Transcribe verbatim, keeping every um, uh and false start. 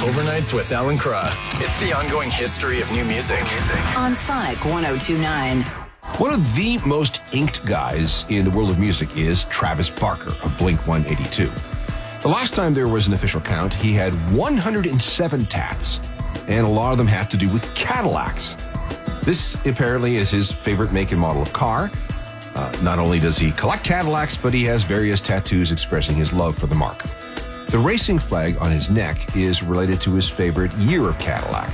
Overnights with Alan Cross. It's the ongoing history of new music. On Sonic one oh two point nine. One of the most inked guys in the world of music is Travis Barker of Blink one eighty-two. The last time there was an official count, he had one hundred seven tats, and a lot of them have to do with Cadillacs. This apparently is his favorite make and model of car. Uh, not only does he collect Cadillacs, but he has various tattoos expressing his love for the marque. The racing flag on his neck is related to his favorite year of Cadillac,